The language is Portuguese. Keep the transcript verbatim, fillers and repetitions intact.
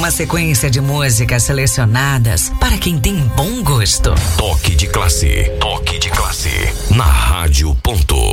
uma sequência de músicas selecionadas para quem tem bom gosto. Toque de classe, toque de classe, na Rádio Ponto.